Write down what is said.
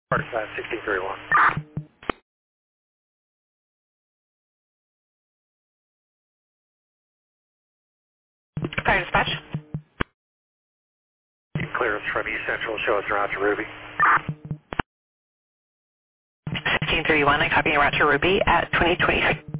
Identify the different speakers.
Speaker 1: Part 1631.
Speaker 2: Fire dispatch.
Speaker 1: Clearance from East Central, show us route to Ruby.
Speaker 2: 1631, I copy route to Ruby at 2023.